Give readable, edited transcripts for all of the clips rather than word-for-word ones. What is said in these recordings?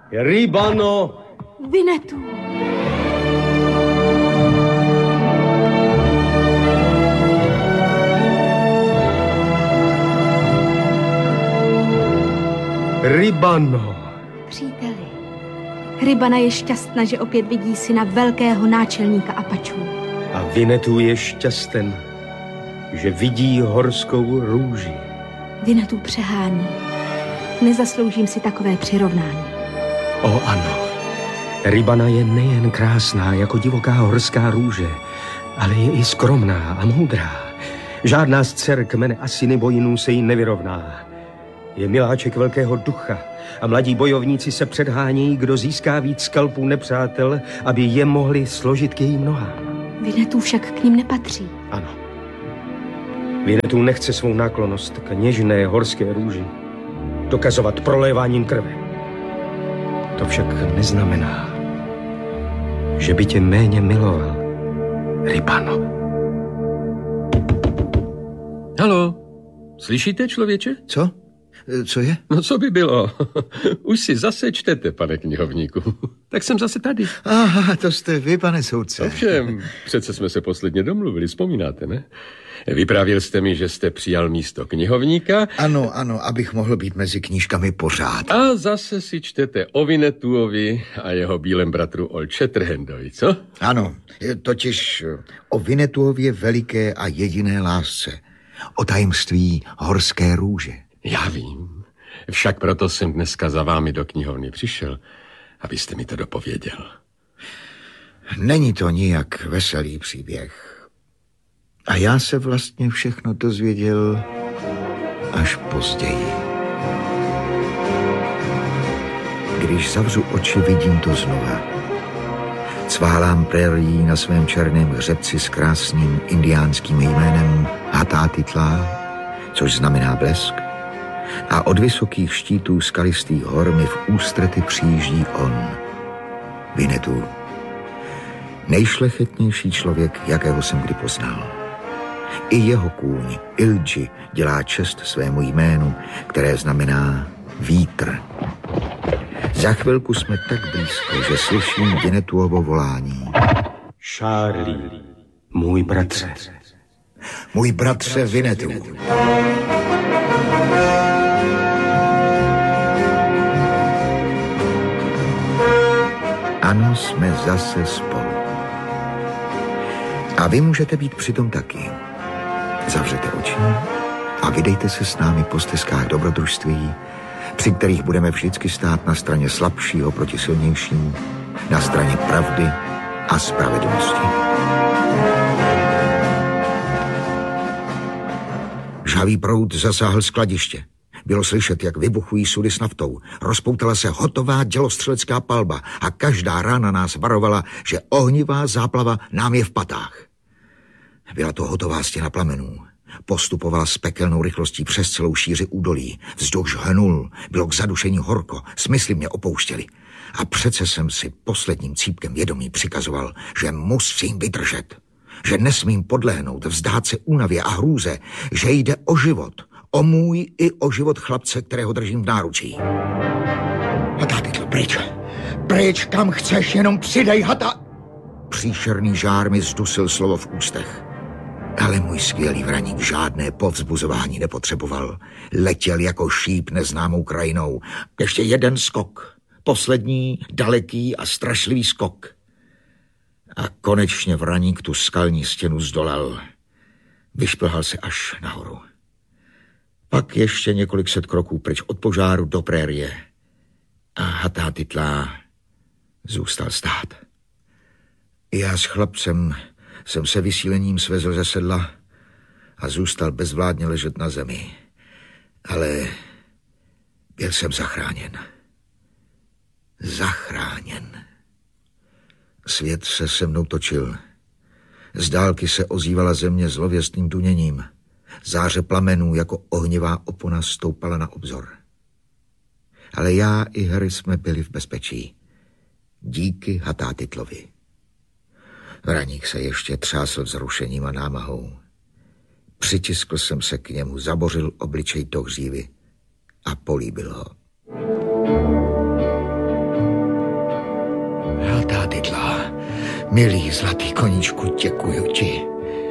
Rybano! Vinetu! Rybano! Příteli, Rybana je šťastná, že opět vidí syna velkého náčelníka Apačů. A Vinetu je šťasten, že vidí horskou růži. Vinetu přehání. Nezasloužím si takové přirovnání. O ano, Rybana je nejen krásná jako divoká horská růže, ale je i skromná a moudrá. Žádná z dcer kmene Assiniboinů se jí nevyrovná. Je miláček velkého ducha a mladí bojovníci se předhánějí, kdo získá víc skalpů nepřátel, aby je mohli složit k jejím nohám. Vinetu však k ním nepatří. Ano. Vinetu nechce svou náklonnost k něžné horské růži dokazovat proléváním krve. To však neznamená, že by tě méně miloval, Rybano. Haló, slyšíte, člověče? Co? Co je? No co by bylo? Už si zase čtete, pane knihovníku. Tak jsem zase tady. Aha, to jste vy, pane soudce. Ovšem, přece jsme se posledně domluvili, vzpomínáte, ne? Vyprávěl jste mi, že jste přijal místo knihovníka. Ano, abych mohl být mezi knížkami pořád. A zase si čtete o Vinetuovi a jeho bílém bratru Old Shatterhandovi, co? Ano, totiž o Vinetuově veliké a jediné lásce. O tajemství horské růže. Já vím. Však proto jsem dneska za vámi do knihovny přišel, abyste mi to dopověděl. Není to nijak veselý příběh. A já se vlastně všechno dozvěděl až později. Když zavřu oči, vidím to znova. Cválám prérií na svém černém hřebci s krásným indiánským jménem Hatatitla, což znamená blesk. A od vysokých štítů skalistých hor mi v ústrety přijíždí on, Vinetu. Nejšlechetnější člověk, jakého jsem kdy poznal. I jeho kůň, Ilji, dělá čest svému jménu, které znamená vítr. Za chvilku jsme tak blízko, že slyším Vinetuovo volání. Charlie, můj bratře. Můj bratře Vinetu. Ano, jsme zase spolu. A vy můžete být přitom taky. Zavřete oči a vydejte se s námi po stezkách dobrodružství, při kterých budeme vždycky stát na straně slabšího proti silnějšímu, na straně pravdy a spravedlnosti. Žhavý proud zasáhl skladiště. Bylo slyšet, jak vybuchují sudy s naftou. Rozpoutala se hotová dělostřelecká palba a každá rána nás varovala, že ohnivá záplava nám je v patách. Byla to hotová stěna plamenů. Postupovala s pekelnou rychlostí přes celou šíři údolí. Vzduch žhnul, bylo k zadušení horko, smysly mě opouštěly. A přece jsem si posledním cípkem vědomí přikazoval, že musím vydržet. Že nesmím podlehnout, vzdát se únavě a hrůze, že jde o život. O můj i o život chlapce, kterého držím v náručí. Hatatitl, pryč. Pryč, kam chceš, jenom přidej, Hata... Příšerný žár mi zdusil slovo v ústech. Ale můj skvělý vraník žádné povzbuzování nepotřeboval. Letěl jako šíp neznámou krajinou. Ještě jeden skok. Poslední, daleký a strašlivý skok. A konečně vraník tu skalní stěnu zdolal. Vyšplhal se až nahoru. Pak ještě několik set kroků pryč od požáru do prérie. A Hatatitla zůstal stát. Já s chlapcem jsem se vysílením svezl ze sedla a zůstal bezvládně ležet na zemi. Ale byl jsem zachráněn. Zachráněn. Svět se se mnou točil. Z dálky se ozývala země zlověstným duněním. Záře plamenů jako ohnivá opona stoupala na obzor. Ale já i Harry jsme byli v bezpečí. Díky Hatatitlovi. Vraník se ještě třásl vzrušením a námahou. Přitiskl jsem se k němu, zabořil obličej do hřívy a políbil ho. Milý zlatý koníčku, děkuju ti.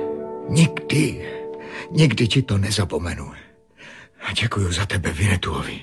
Nikdy ti to nezapomenu. A děkuju za tebe Vinetuovi.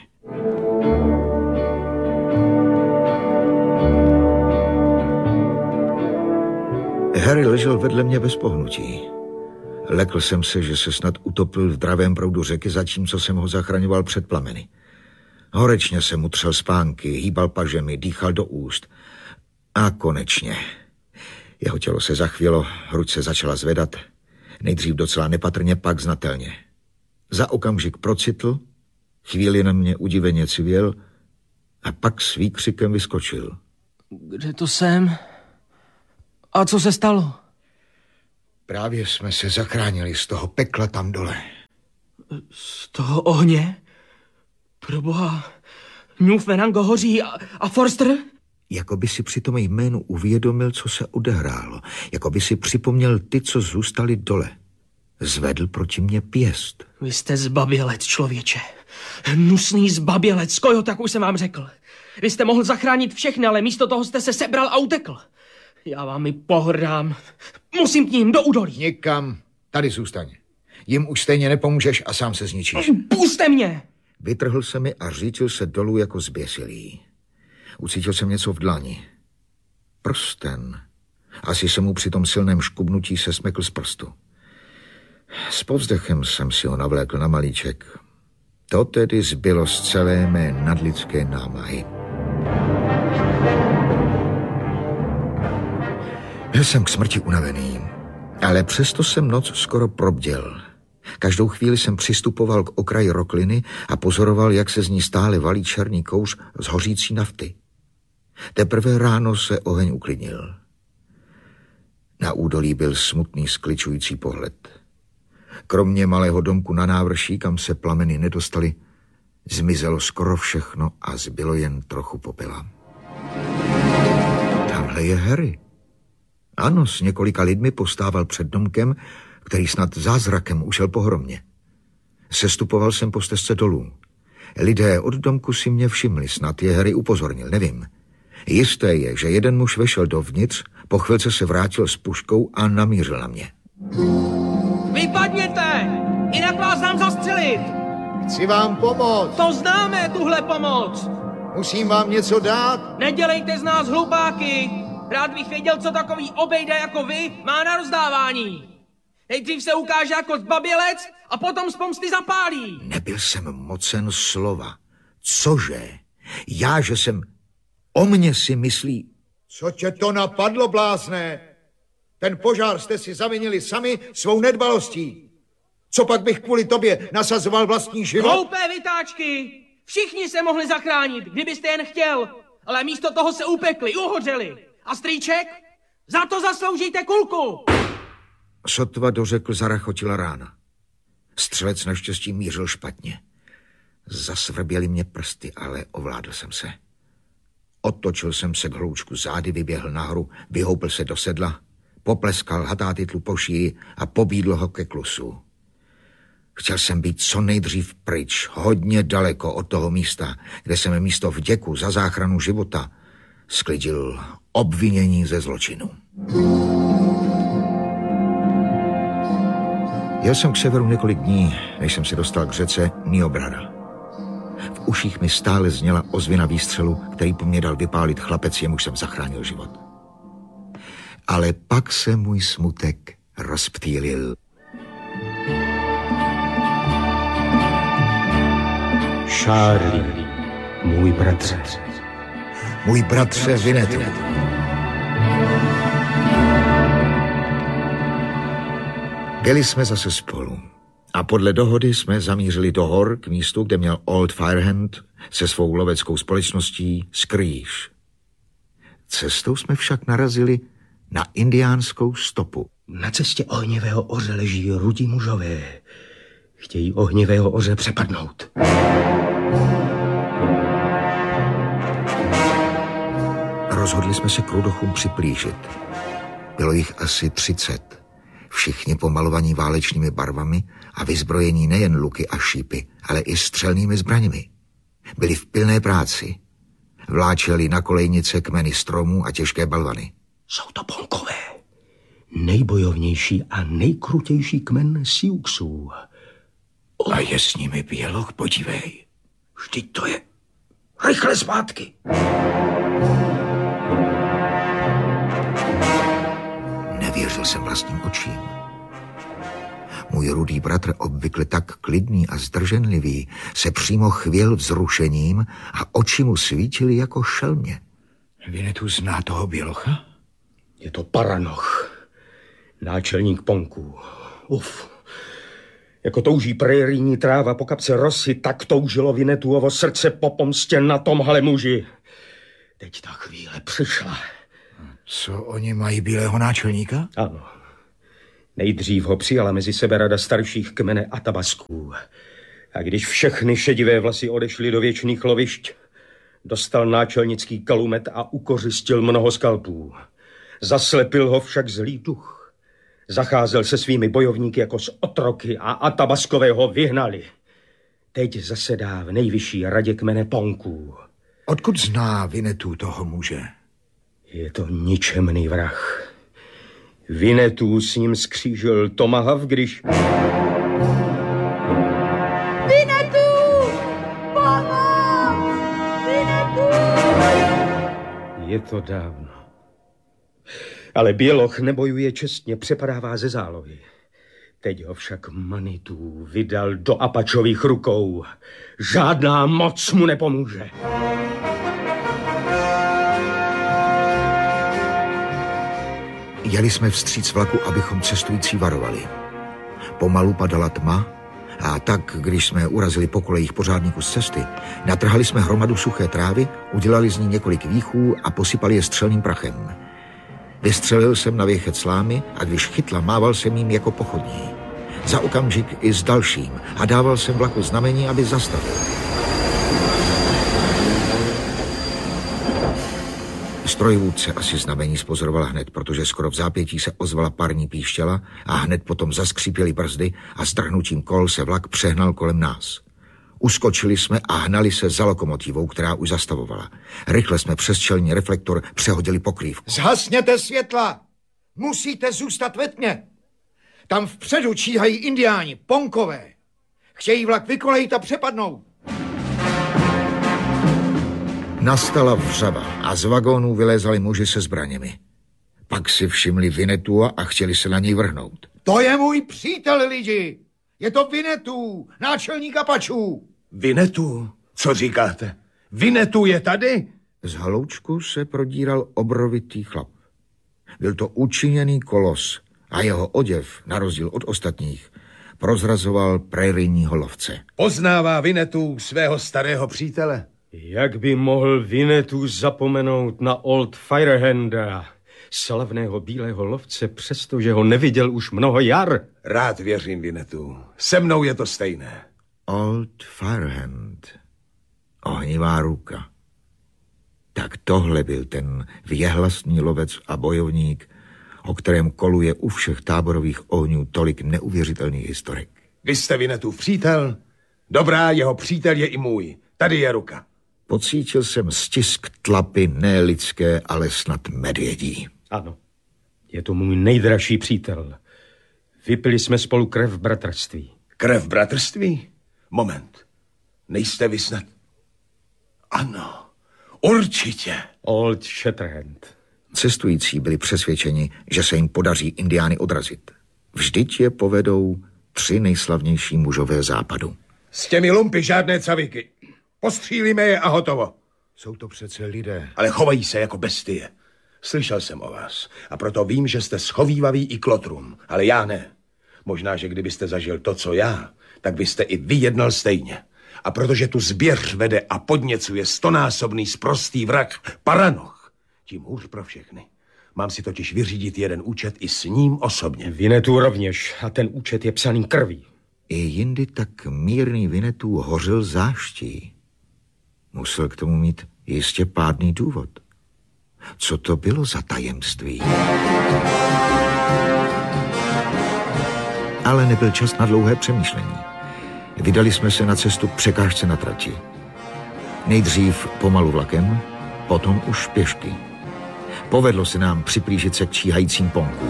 Harry ležel vedle mě bez pohnutí. Lekl jsem se, že se snad utopil v dravém proudu řeky, zatímco jsem ho zachraňoval před plameny. Horečně jsem mu třel spánky, hýbal pažemi, dýchal do úst. A konečně. Jeho tělo se zachvělo, hruď se začala zvedat. Nejdřív docela nepatrně, pak znatelně. Za okamžik procitl, chvíli na mě udiveně civěl a pak s výkřikem vyskočil. Kde to jsem? A co se stalo? Právě jsme se zachránili z toho pekla tam dole. Z toho ohně? Proboha, Newf Venango hoří a Forster? Jako by si při tom jménu uvědomil, co se odehrálo. Jako by si připomněl ty, co zůstali dole. Zvedl proti mně pěst. Vy jste zbabělec, člověče. Hnusný zbabělec, Kojo, tak už jsem vám řekl. Vy jste mohl zachránit všechny, ale místo toho jste se sebral a utekl. Já vám i pohrdám. Musím k ním do údolí. Nikam, tady zůstaň. Jim už stejně nepomůžeš a sám se zničíš. Puste mě! Vytrhl se mi a řítil se dolů jako zběsilý. Ucítil jsem něco v dlani. Prsten. Asi se mu při tom silném škubnutí se smekl z prstu. S povzdechem jsem si ho navlékl na malíček. To tedy zbylo z celé mé nadlidské námahy. Byl jsem k smrti unavený, ale přesto jsem noc skoro probděl. Každou chvíli jsem přistupoval k okraji rokliny a pozoroval, jak se z ní stále valí černý kouř z hořící nafty. Teprve ráno se oheň uklidnil. Na údolí byl smutný, skličující pohled. Kromě malého domku na návrší, kam se plameny nedostaly, zmizelo skoro všechno a zbylo jen trochu popela. Tamhle je Harry. Ano, s několika lidmi postával před domkem, který snad zázrakem ušel pohromě. Sestupoval jsem po stezce dolů. Lidé od domku si mě všimli, snad je Harry upozornil, nevím. Jisté je, že jeden muž vešel dovnitř, po chvilce se vrátil s puškou a namířil na mě. Vypadněte! Jinak vás dám zastřelit! Chci vám pomoct. To známe, tuhle pomoc! Musím vám něco dát? Nedělejte z nás hlupáky! Rád bych věděl, co takový obejda jako vy má na rozdávání. Nejdřív se ukáže jako zbabělec a potom z pomsty zapálí. Nebyl jsem mocen slova. Cože? Já, že jsem... O mě si myslí... Co tě to napadlo, blázne? Ten požár jste si zavinili sami svou nedbalostí. Co pak bych kvůli tobě nasazoval vlastní život? Hloupé vytáčky! Všichni se mohli zachránit, kdybyste jen chtěl. Ale místo toho se upekli, uhořeli. A strýček? Za to zasloužíte kulku! Sotva dořekl, zarachotila rána. Střelec naštěstí mířil špatně. Zasvrběly mě prsty, ale ovládl jsem se. Otočil jsem se k hloučku zády, vyběhl nahoru, vyhoupl se do sedla, popleskal hatátytlu po šíji a pobídl ho ke klusu. Chtěl jsem být co nejdřív pryč, hodně daleko od toho místa, kde jsem místo vděku za záchranu života sklidil obvinění ze zločinu. Jel jsem k severu několik dní, než jsem se dostal k řece Niobrara. V uších mi stále zněla ozvěna výstřelu, který po mně dal vypálit chlapec, jemuž jsem zachránil život. Ale pak se můj smutek rozptýlil. Charlie, můj bratře. Můj bratře Vinetu. Byli jsme zase spolu a podle dohody jsme zamířili do hor k místu, kde měl Old Firehand se svou loveckou společností skrýš. Cestou jsme však narazili na indiánskou stopu. Na cestě ohnivého oře leží rudí mužové. Chtějí ohnivého oře přepadnout. Rozhodli jsme se k rudochům připlížit. Bylo jich asi 30. Všichni pomalovaní válečnými barvami a vyzbrojení nejen luky a šípy, ale i střelnými zbraněmi. Byli v pilné práci. Vláčeli na kolejnice kmeny stromů a těžké balvany. Jsou to Ponkové. Nejbojovnější a nejkrutější kmen Siouxů. A je s nimi běloch, podívej. Vždyť to je. Rychle zpátky. Nevěřil jsem vlastním očím. Můj rudý bratr, obvykle tak klidný a zdrženlivý, se přímo chvěl vzrušením a oči mu svítily jako šelmě. Vinetu zná toho bělocha? Je to Paranoch, náčelník Ponků. Uf. Jako touží prérijní tráva po kapce rosy, tak toužilo Vinetuovo srdce po pomstě na tomhle muži. Teď ta chvíle přišla. Co oni mají bílého náčelníka? Ano. Nejdřív ho přijala mezi sebe rada starších kmene Atabasků. A když všechny šedivé vlasy odešly do věčných lovišť, dostal náčelnický kalumet a ukořistil mnoho skalpů. Zaslepil ho však zlý duch. Zacházel se svými bojovníky jako s otroky a Atabaskové ho vyhnali. Teď zasedá v nejvyšší radě kmene Ponků. Odkud zná Vinetu toho muže? Je to ničemný vrah. Vinetu s ním skřížil tomahav, když... Vinetu! Pomoc! Vinetu! Je to dávno. Ale běloch nebojuje čestně, přepadává ze zálohy. Teď ho však Manitou vydal do Apačových rukou. Žádná moc mu nepomůže. Jeli jsme vstříc vlaku, abychom cestující varovali. Pomalu padala tma a tak, když jsme urazili po kolejích pořádníku z cesty, natrhali jsme hromadu suché trávy, udělali z ní několik výchů a posypali je střelným prachem. Vystřelil jsem na věchet slámy a když chytla, mával jsem jim jako pochodní. Za okamžik i s dalším a dával jsem vlaku znamení, aby zastavil. Strojvůdce asi znamení spozorovala hned, protože skoro v zápětí se ozvala parní píšťala a hned potom zaskřípěly brzdy a s drhnutím kol se vlak přehnal kolem nás. Uskočili jsme a hnali se za lokomotivou, která už zastavovala. Rychle jsme přes čelní reflektor přehodili pokrývku. Zhasněte světla! Musíte zůstat ve tmě! Tam vpředu číhají indiáni, Ponkové. Chtějí vlak vykolejit a přepadnout. Nastala vřava a z vagónů vylézali muži se zbraněmi. Pak si všimli Vinetua a chtěli se na něj vrhnout. To je můj přítel, lidi! Je to Vinetu, náčelník Apačů. Vinetu? Co říkáte? Vinetu je tady? Z haloučku se prodíral obrovitý chlap. Byl to učiněný kolos a jeho oděv, na rozdíl od ostatních, prozrazoval prérijního lovce. Poznává Vinetu svého starého přítele? Jak by mohl Vinetu zapomenout na Old Firehanda, slavného bílého lovce, přestože ho neviděl už mnoho jar? Rád věřím, Vinetu. Se mnou je to stejné. Old Firehand. Ohnivá ruka. Tak tohle byl ten věhlasný lovec a bojovník, o kterém koluje u všech táborových ohňů tolik neuvěřitelných historek. Vy jste Vinetův přítel? Dobrá, jeho přítel je i můj. Tady je ruka. Pocítil jsem stisk tlapy ne lidské, ale snad medvědí. Ano, je to můj nejdražší přítel. Vypili jsme spolu krev v bratrství. Krev bratrství? Moment. Nejste vy snad? Ano, určitě. Old Shatterhand. Cestující byli přesvědčeni, že se jim podaří indiány odrazit. Vždyť je povedou 3 nejslavnější mužové západu. S těmi lumpy žádné caviky. Postřílíme je a hotovo. Jsou to přece lidé. Ale chovají se jako bestie. Slyšel jsem o vás a proto vím, že jste schovývaví i klotrům, ale já ne. Možná, že kdybyste zažil to, co já, tak byste i vy jednal stejně. A protože tu zběř vede a podněcuje 100násobný sprostý vrah Paranoch, tím hůř pro všechny. Mám si totiž vyřídit jeden účet i s ním osobně. Vinetu rovněž a ten účet je psaný krví. I jindy tak mírný Vinetu hořil záští. Musel k tomu mít jistě pádný důvod. Co to bylo za tajemství? Ale nebyl čas na dlouhé přemýšlení. Vydali jsme se na cestu k překážce na trati. Nejdřív pomalu vlakem, potom už pěšky. Povedlo se nám připlížit se k číhajícím ponkům.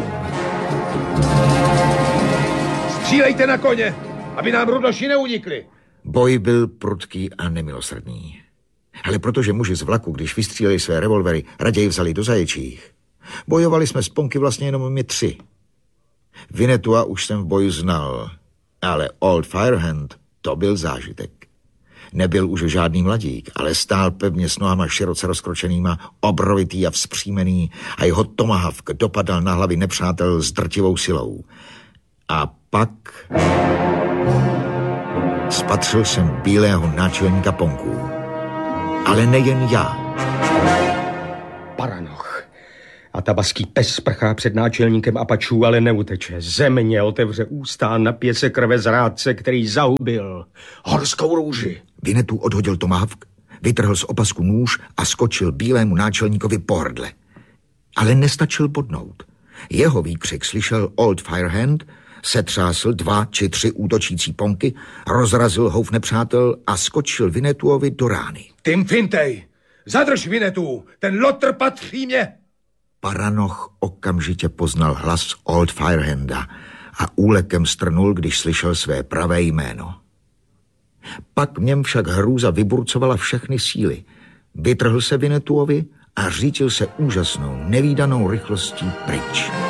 Střílejte na koně, aby nám rudoši neunikli. Boj byl prudký a nemilosrdný. Ale protože muži z vlaku, když vystříleli své revolvery, raději vzali do zaječích. Bojovali jsme s ponky vlastně jenom my 3. Vinetua už jsem v boji znal, ale Old Firehand, to byl zážitek. Nebyl už žádný mladík, ale stál pevně s nohama široce rozkročenýma, obrovitý a vzpřímený a jeho tomahawk dopadal na hlavy nepřátel s drtivou silou. A pak spatřil jsem bílého náčelníka ponků. Ale nejen já. Paranoch. A tabaský pes prchá před náčelníkem Apačů, ale neuteče. Země otevře ústa a napije se krve zrádce, který zahubil horskou růži. Vinetu odhodil tomahawk, vytrhl z opasku nůž a skočil bílému náčelníkovi po hrdle. Ale nestačil bodnout. Jeho výkřik slyšel Old Firehand, setřásl 2 či 3 útočící ponky, rozrazil houf nepřátel a skočil Vinetuovi do rány. Tim Fintej, zadrž Vinetu, ten lotr patří mě. Paranoch okamžitě poznal hlas Old Firehanda a úlekem strnul, když slyšel své pravé jméno. Pak v něm však hrůza vyburcovala všechny síly. Vytrhl se Vinetuovi a řítil se úžasnou, nevídanou rychlostí pryč.